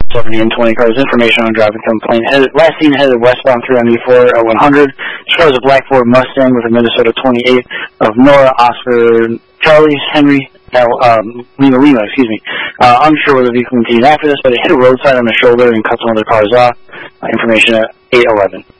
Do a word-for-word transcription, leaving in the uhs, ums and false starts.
seventy and twenty cars. Information on driving complaint. Headed, last seen headed westbound three ninety-four at one hundred. This car is a black Ford Mustang with a Minnesota twenty-eight of Nora, Oscar, Charlie, Henry, Now, um, Lima Lima, excuse me. Uh, unsure whether the vehicle continued after this, but it hit a roadside on the shoulder and cut some other cars off. Uh, information at eight eleven.